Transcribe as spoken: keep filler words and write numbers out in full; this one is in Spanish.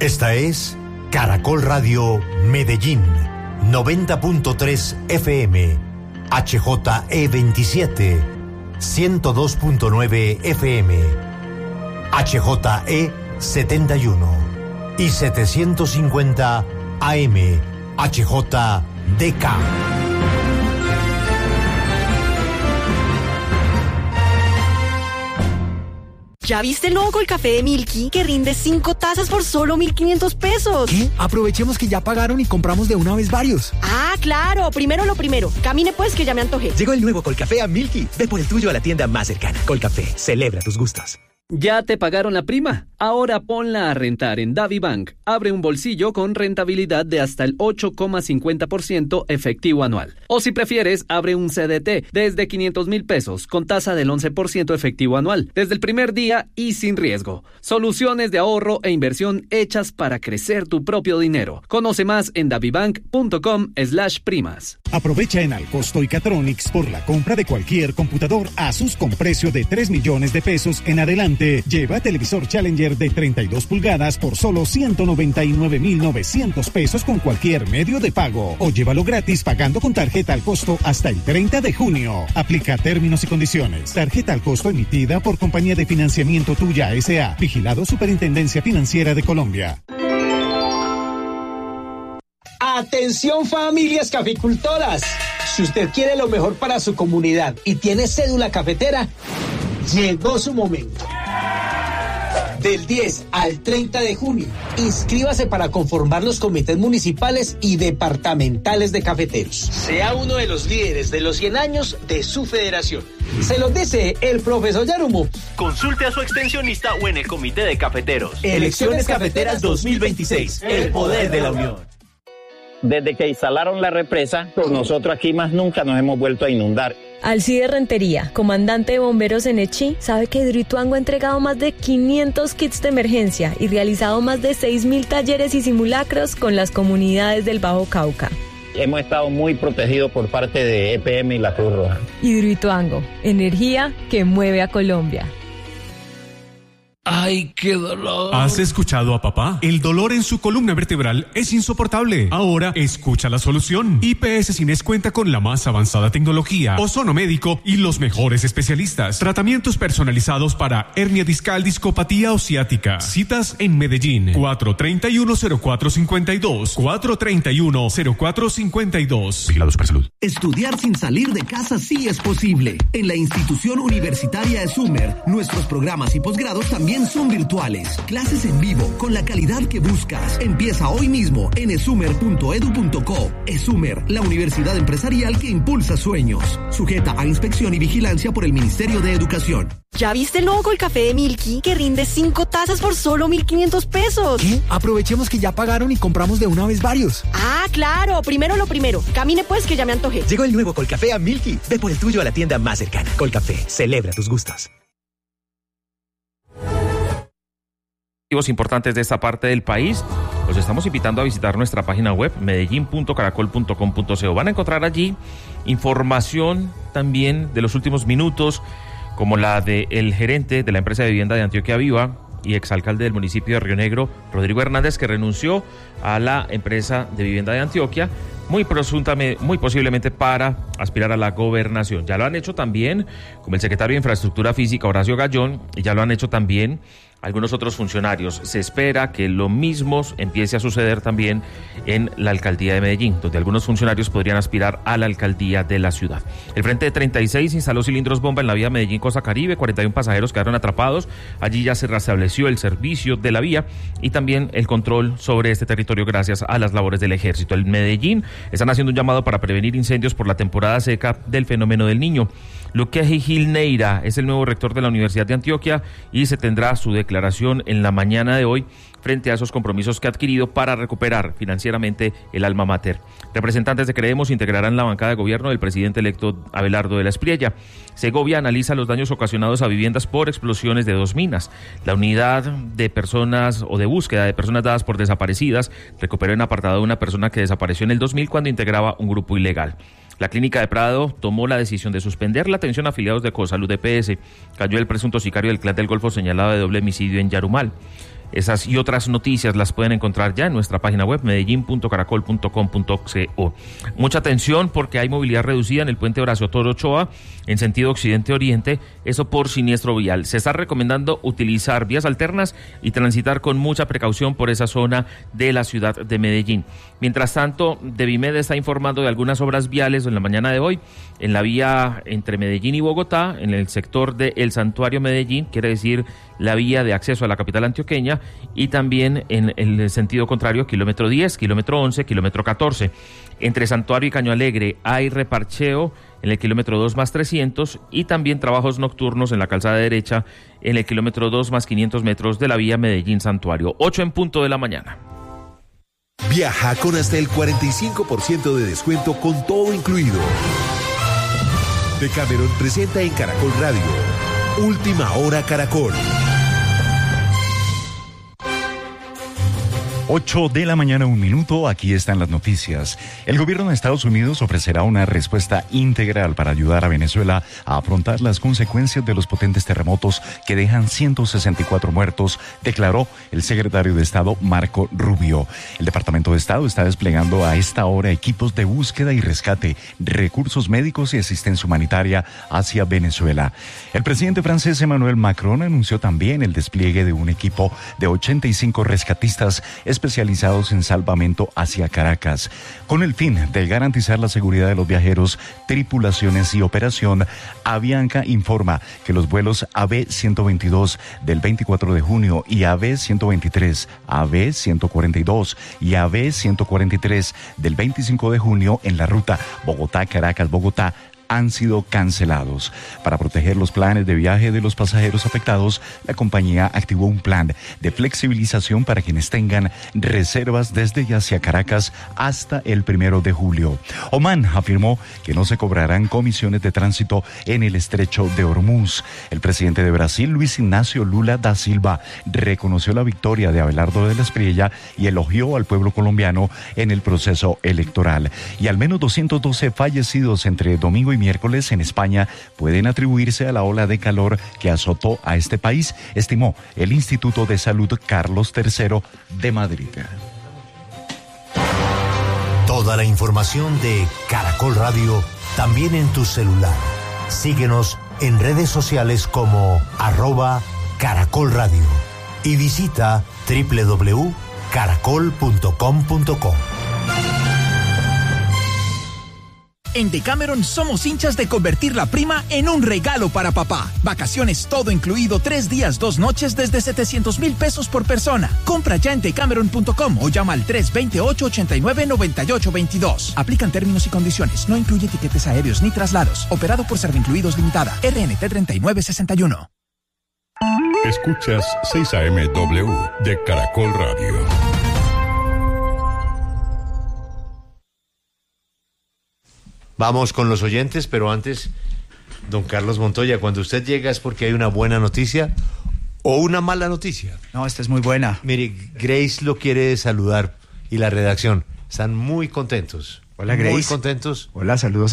Esta es Caracol Radio Medellín, noventa punto tres F M, H J E veintisiete, ciento dos punto nueve F M, H J E setenta y uno y setecientos cincuenta A M, H J D K. ¿Ya viste el nuevo Colcafé de Milky que rinde cinco tazas por solo mil quinientos pesos? ¿Qué? Aprovechemos que ya pagaron y compramos de una vez varios. Ah, claro. Primero lo primero. Camine pues que ya me antojé. Llegó el nuevo Colcafé a Milky. Ve por el tuyo a la tienda más cercana. Colcafé, celebra tus gustos. ¿Ya te pagaron la prima? Ahora ponla a rentar en DaviBank. Abre un bolsillo con rentabilidad de hasta el ocho coma cincuenta por ciento efectivo anual. O si prefieres, abre un C D T desde quinientos mil pesos con tasa del once por ciento efectivo anual, desde el primer día y sin riesgo. Soluciones de ahorro e inversión hechas para crecer tu propio dinero. Conoce más en davibank.com slash primas. Aprovecha en Alcosto y Catronics por la compra de cualquier computador Asus con precio de tres millones de pesos en adelante. Lleva televisor Challenger de treinta y dos pulgadas por solo ciento noventa y nueve mil novecientos pesos con cualquier medio de pago. O llévalo gratis pagando con tarjeta al costo hasta el treinta de junio. Aplica términos y condiciones. Tarjeta al costo emitida por Compañía de Financiamiento Tuya S A. Vigilado Superintendencia Financiera de Colombia. Atención familias caficultoras. Si usted quiere lo mejor para su comunidad y tiene cédula cafetera, llegó su momento. Del diez al treinta de junio, inscríbase para conformar los comités municipales y departamentales de cafeteros. Sea uno de los líderes de los cien años de su federación. Se los dice el profesor Yarumo. Consulte a su extensionista o en el comité de cafeteros. Elecciones Cafeteras dos mil veintiséis. El poder de la unión. Desde que instalaron la represa, pues nosotros aquí más nunca nos hemos vuelto a inundar. Alcide Rentería, comandante de bomberos en Echí, sabe que Hidroituango ha entregado más de quinientos kits de emergencia y realizado más de seis mil talleres y simulacros con las comunidades del Bajo Cauca. Hemos estado muy protegidos por parte de E P M y la Cruz Roja. Hidroituango, energía que mueve a Colombia. ¡Ay, qué dolor! ¿Has escuchado a papá? El dolor en su columna vertebral es insoportable. Ahora escucha la solución. I P S Cines cuenta con la más avanzada tecnología, ozono médico y los mejores especialistas. Tratamientos personalizados para hernia discal, discopatía o ciática. Citas en Medellín. cuatro treinta y uno cero cuatro cincuenta y dos. cuatro treinta y uno cero cuatro cincuenta y dos. Vigilado Supersalud. Estudiar sin salir de casa sí es posible. En la institución universitaria ESUMER, nuestros programas y posgrados también son virtuales. Clases en vivo con la calidad que buscas. Empieza hoy mismo en esumer punto edu punto co. ESUMER, la universidad empresarial que impulsa sueños. Sujeta a inspección y vigilancia por el Ministerio de Educación. ¿Ya viste el nuevo Colcafé de Milky que rinde cinco tazas por solo mil quinientos pesos? ¿Qué? Aprovechemos que ya pagaron y compramos de una vez varios. Ah, claro. Primero lo primero. Camine pues que ya me antojé. Llegó el nuevo Colcafé a Milky. Ve por el tuyo a la tienda más cercana. Colcafé, celebra tus gustos. Importantes de esta parte del país, los estamos invitando a visitar nuestra página web medellín punto caracol punto com punto co. Van a encontrar allí información también de los últimos minutos, como la del gerente de la empresa de vivienda de Antioquia Viva y exalcalde del municipio de Río Negro, Rodrigo Hernández, que renunció a la empresa de vivienda de Antioquia, muy presuntamente, muy posiblemente para aspirar a la gobernación. Ya lo han hecho también como el secretario de Infraestructura Física, Horacio Gallón, y ya lo han hecho también algunos otros funcionarios. Se espera que lo mismo empiece a suceder también en la alcaldía de Medellín, donde algunos funcionarios podrían aspirar a la alcaldía de la ciudad. El Frente de treinta y seis instaló cilindros bomba en la vía Medellín-Costa Caribe, cuarenta y uno pasajeros quedaron atrapados. Allí ya se restableció el servicio de la vía y también el control sobre este territorio gracias a las labores del ejército. En Medellín están haciendo un llamado para prevenir incendios por la temporada seca del fenómeno del Niño. Luque Gil Neira es el nuevo rector de la Universidad de Antioquia y se tendrá su declaración en la mañana de hoy frente a esos compromisos que ha adquirido para recuperar financieramente el alma mater. Representantes de Creemos integrarán la bancada de gobierno del presidente electo Abelardo de la Espriella. Segovia analiza los daños ocasionados a viviendas por explosiones de dos minas. La unidad de personas o de búsqueda de personas dadas por desaparecidas recuperó en apartado de una persona que desapareció en el dos mil cuando integraba un grupo ilegal. La clínica de Prado tomó la decisión de suspender la atención a afiliados de Cosalud E P S. Cayó el presunto sicario del Clan del Golfo señalado de doble homicidio en Yarumal. Esas y otras noticias las pueden encontrar ya en nuestra página web medellín punto caracol punto com punto co. Mucha atención porque hay movilidad reducida en el puente Horacio Toro Ochoa en sentido occidente-oriente, eso por siniestro vial. Se está recomendando utilizar vías alternas y transitar con mucha precaución por esa zona de la ciudad de Medellín. Mientras tanto, Devimed está informando de algunas obras viales en la mañana de hoy en la vía entre Medellín y Bogotá, en el sector de El Santuario Medellín, quiere decir la vía de acceso a la capital antioqueña, y también en el sentido contrario, kilómetro diez, kilómetro once, kilómetro catorce. Entre Santuario y Caño Alegre hay reparcheo en el kilómetro dos más trescientos y también trabajos nocturnos en la calzada derecha en el kilómetro dos más quinientos metros de la vía Medellín-Santuario. ocho en punto de la mañana. Viaja con hasta el cuarenta y cinco por ciento de descuento con todo incluido. Decameron presenta en Caracol Radio Última Hora Caracol. ocho de la mañana, un minuto, aquí están las noticias. El gobierno de Estados Unidos ofrecerá una respuesta integral para ayudar a Venezuela a afrontar las consecuencias de los potentes terremotos que dejan ciento sesenta y cuatro muertos, declaró el secretario de Estado Marco Rubio. El Departamento de Estado está desplegando a esta hora equipos de búsqueda y rescate, recursos médicos y asistencia humanitaria hacia Venezuela. El presidente francés Emmanuel Macron anunció también el despliegue de un equipo de ochenta y cinco rescatistas especializados en salvamento hacia Caracas, con el fin de garantizar la seguridad de los viajeros, tripulaciones y operación. Avianca informa que los vuelos A B ciento veintidós del veinticuatro de junio y A B ciento veintitrés, A B ciento cuarenta y dos y A B ciento cuarenta y tres del veinticinco de junio en la ruta Bogotá-Caracas-Bogotá han sido cancelados. Para proteger los planes de viaje de los pasajeros afectados, la compañía activó un plan de flexibilización para quienes tengan reservas desde y hacia Caracas hasta el primero de julio. Oman afirmó que no se cobrarán comisiones de tránsito en el estrecho de Hormuz. El presidente de Brasil, Luis Ignacio Lula da Silva, reconoció la victoria de Abelardo de la Espriella y elogió al pueblo colombiano en el proceso electoral. Y al menos doscientos doce fallecidos entre domingo y miércoles en España pueden atribuirse a la ola de calor que azotó a este país, estimó el Instituto de Salud Carlos tercero de Madrid. Toda la información de Caracol Radio también en tu celular. Síguenos en redes sociales como arroba Caracol Radio y visita doble u doble u doble u punto caracol punto com punto co. En Decameron somos hinchas de convertir la prima en un regalo para papá. Vacaciones todo incluido, tres días, dos noches desde setecientos mil pesos por persona. Compra ya en decameron punto com o llama al tres dos ocho, ocho nueve, nueve ocho dos dos. Aplican términos y condiciones. No incluye tiquetes aéreos ni traslados. Operado por Servincluidos Limitada. R N T treinta y nueve sesenta y uno. Escuchas seis A M W de Caracol Radio. Vamos con los oyentes, pero antes, don Carlos Montoya, cuando usted llega es porque hay una buena noticia o una mala noticia. No, esta es muy buena. Mire, Grace lo quiere saludar y la redacción. Están muy contentos. Hola, Grace. Muy contentos. Hola, saludos.